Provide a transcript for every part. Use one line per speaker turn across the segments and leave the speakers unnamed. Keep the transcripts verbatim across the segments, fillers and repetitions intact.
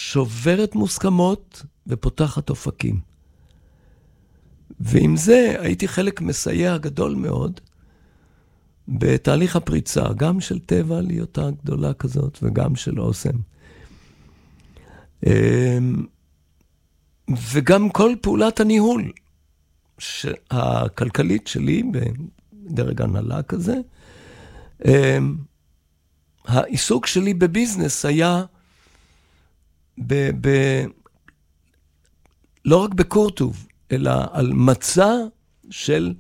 שוברת מוסכמות ופותחת אופקים. ועם זה הייתי חלק מסייע גדול מאוד בתהליך הפריצה, גם של טבע להיותה גדולה כזאת, וגם של אוסם. וגם כל פעולת הניהול הכלכלית שלי, בדרג הנהלה כזה, העיסוק שלי בביזנס היה ב, ב, לא רק בקורטוב, אלא על מצע של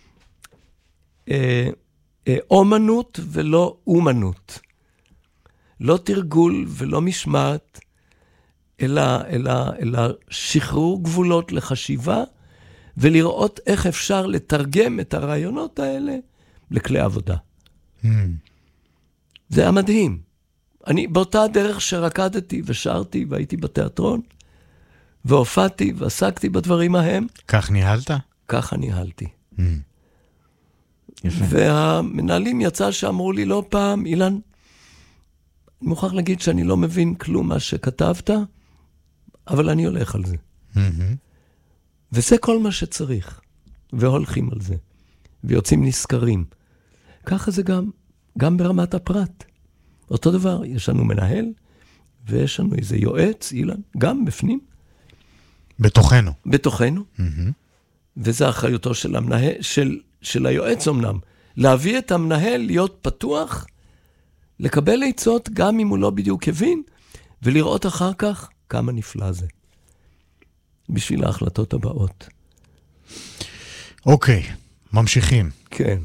אה, אה, אומנות ולא אומנות. לא תרגול ולא משמעת, אלא, אלא, אלא שחרור גבולות לחשיבה, ולראות איך אפשר לתרגם את הרעיונות האלה לכלי עבודה. Mm. זה היה מדהים. אני באותה דרך שרקדתי ושרתי והייתי בתיאטרון, והופעתי ועסקתי בדברים ההם.
כך ניהלת?
ככה ניהלתי.
Mm. יפה.
והמנהלים יצא שאמרו לי לא פעם, אילן, אני מוכרח להגיד שאני לא מבין כלום מה שכתבת, אבל אני הולך על זה.
Mm-hmm.
וזה כל מה שצריך, והולכים על זה, ויוצאים נזכרים. ככה זה גם, גם ברמת הפרט. אותו דבר, יש לנו מנהל, ויש לנו איזה יועץ, אילן, גם בפנים.
בתוכנו.
בתוכנו.
Mm-hmm.
וזה אחריותו של המנהל, של, של היועץ אמנם, להביא את המנהל להיות פתוח, לקבל עצות גם אם הוא לא בדיוק הבין, ולראות אחר כך כמה נפלא זה. בשביל ההחלטות הבאות.
אוקיי, ממשיכים.
כן.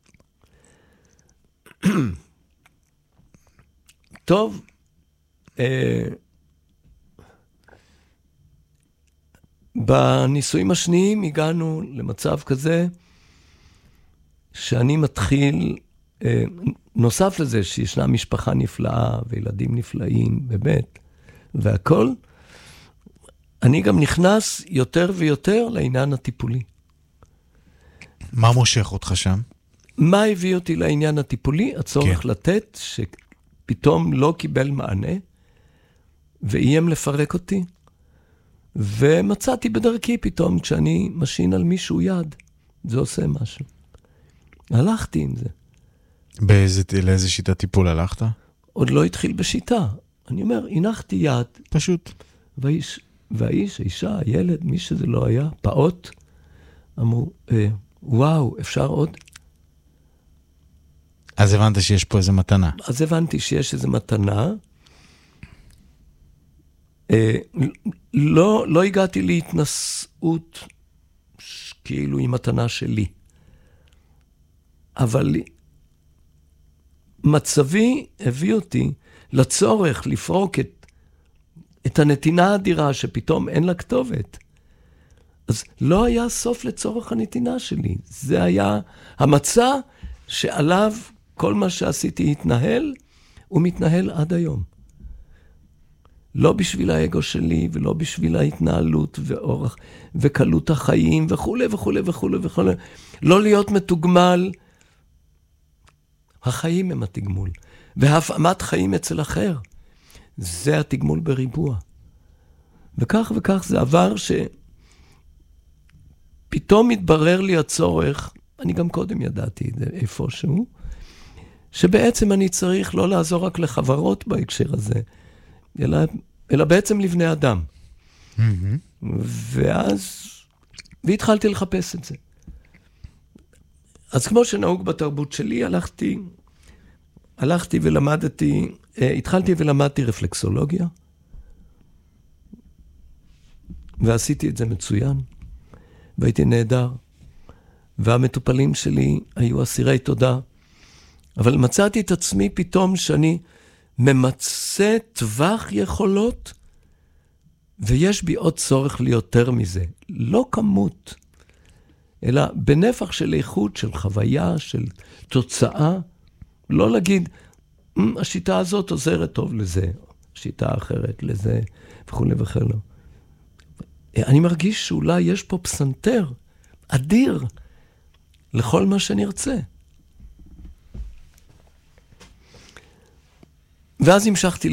טוב, אה, בניסויים השניים הגענו למצב כזה, שאני מתחיל, אה, נוסף לזה שישנה משפחה נפלאה, וילדים נפלאים, באמת, והכל, אני גם נכנס יותר ויותר לעניין הטיפולי.
מה מושך אותך שם?
מה הביא אותי לעניין הטיפולי? הצורך כן. לתת, שפתאום לא קיבל מענה, ואיים לפרק אותי, ומצאתי בדרכי פתאום, כשאני משין על מישהו יד, זה עושה משהו. הלכתי עם זה.
באיזה, לאיזה שיטה טיפול הלכת?
עוד לא התחיל בשיטה. אני אומר, הנחתי יד.
פשוט.
והאיש, והאיש, האישה, הילד, מי שזה לא היה, פעוט, אמרו, אה, וואו, אפשר עוד?
אז הבנת שיש פה איזו מתנה.
אז הבנתי שיש איזו מתנה. אה, לא, לא הגעתי להתנסות כאילו היא מתנה שלי. אבל מצבי הביא אותי לצורך לפרוק את, את הנתינה האדירה שפתאום אין לה כתובת. אז לא היה סוף לצורך הנתינה שלי. זה היה המצע שעליו כל מה שעשיתי התנהל, הוא מתנהל עד היום. לא בשביל האגו שלי, ולא בשביל ההתנהלות ואורח, וקלות החיים, וכו' וכו' וכו' וכו'. לא להיות מתוגמל. החיים הם התגמול. והפעמת חיים אצל אחר. זה התגמול בריבוע. וכך וכך זה עבר שפתאום מתברר לי הצורך, אני גם קודם ידעתי את זה איפשהו, שבעצם אני צריך לא לעזור רק לחברות בהקשר הזה, אלא, אלא בעצם לבני אדם.
Mm-hmm.
ואז, והתחלתי לחפש את זה. אז כמו שנהוג בתרבות שלי, הלכתי, הלכתי ולמדתי, התחלתי ולמדתי רפלקסולוגיה, ועשיתי את זה מצוין, והייתי נהדר, והמטופלים שלי היו אסירי תודה, אבל מצאתי את עצמי פתאום שאני ממצא טווח יכולות, ויש בי עוד צורך ליותר מזה. לא כמות, אלא בנפח של איכות, של חוויה, של תוצאה. לא להגיד, השיטה הזאת עוזרת טוב לזה, השיטה האחרת לזה, וכו' וכו'. אני מרגיש שאולי יש פה פסנתר אדיר לכל מה שנרצה. ואז המשכתי